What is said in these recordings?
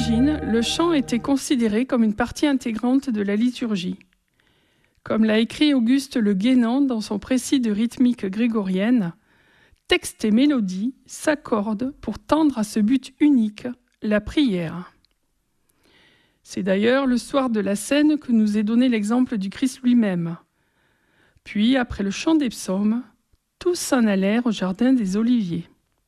l'origine, le chant était considéré comme une partie intégrante de la liturgie. Comme l'a écrit Auguste Le Guénan dans son précis de rythmique grégorienne, texte et mélodie s'accordent pour tendre à ce but unique, la prière. C'est d'ailleurs le soir de la scène que nous est donné l'exemple du Christ lui-même. Puis, après le chant des psaumes, tous s'en allèrent au jardin des Oliviers.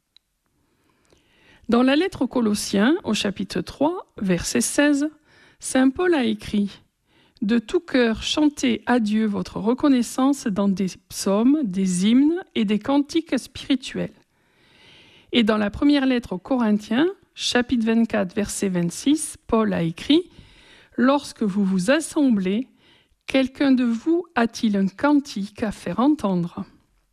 Dans la lettre aux Colossiens, au chapitre 3, verset 16, saint Paul a écrit « De tout cœur, chantez à Dieu votre reconnaissance dans des psaumes, des hymnes et des cantiques spirituels. » Et dans la première lettre aux Corinthiens, chapitre 24, verset 26, Paul a écrit « Lorsque vous vous assemblez, quelqu'un de vous a-t-il un cantique à faire entendre ?»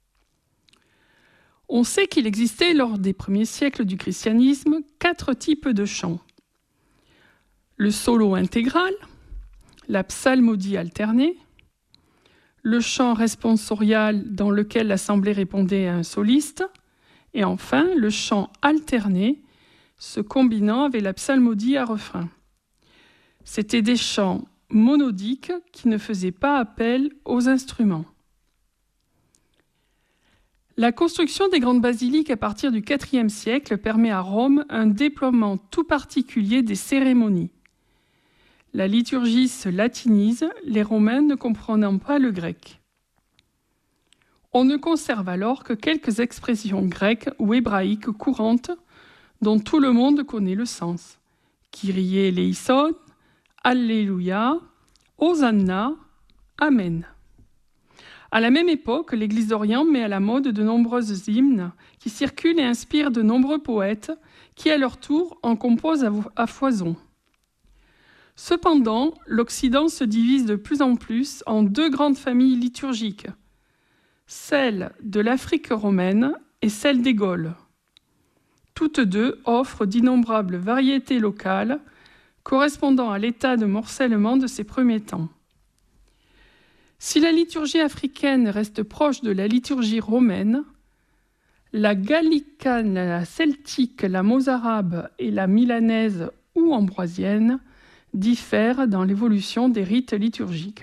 On sait qu'il existait lors des premiers siècles du christianisme 4 types de chants. Le solo intégral, la psalmodie alternée, le chant responsorial dans lequel l'assemblée répondait à un soliste, et enfin le chant alterné, se combinant avec la psalmodie à refrain. C'étaient des chants monodiques qui ne faisaient pas appel aux instruments. La construction des grandes basiliques à partir du IVe siècle permet à Rome un déploiement tout particulier des cérémonies. La liturgie se latinise, les Romains ne comprenant pas le grec. On ne conserve alors que quelques expressions grecques ou hébraïques courantes dont tout le monde connaît le sens. Kyrie eleison, Alléluia, Hosanna, Amen. À la même époque, l'Église d'Orient met à la mode de nombreuses hymnes qui circulent et inspirent de nombreux poètes qui, à leur tour, en composent à foison. Cependant, l'Occident se divise de plus en plus en 2 grandes familles liturgiques, celle de l'Afrique romaine et celle des Gaules. Toutes deux offrent d'innombrables variétés locales correspondant à l'état de morcellement de ces premiers temps. Si la liturgie africaine reste proche de la liturgie romaine, la gallicane, la celtique, la mozarabe et la milanaise ou ambroisienne diffèrent dans l'évolution des rites liturgiques.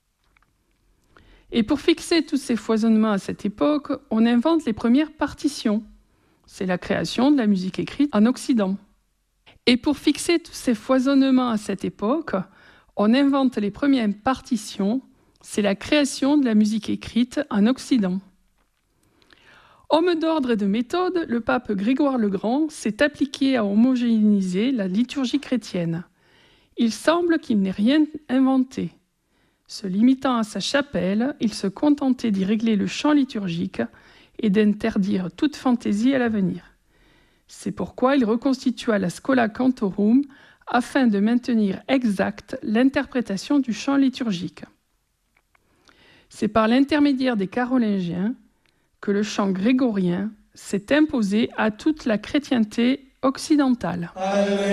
Et pour fixer tous ces foisonnements à cette époque, on invente les premières partitions. C'est la création de la musique écrite en Occident. Et pour fixer tous ces foisonnements à cette époque, on invente les premières partitions. C'est la création de la musique écrite en Occident. Homme d'ordre et de méthode, le pape Grégoire le Grand s'est appliqué à homogénéiser la liturgie chrétienne. Il semble qu'il n'ait rien inventé. Se limitant à sa chapelle, il se contentait d'y régler le chant liturgique et d'interdire toute fantaisie à l'avenir. C'est pourquoi il reconstitua la Schola Cantorum afin de maintenir exacte l'interprétation du chant liturgique. C'est par l'intermédiaire des Carolingiens que le chant grégorien s'est imposé à toute la chrétienté occidentale.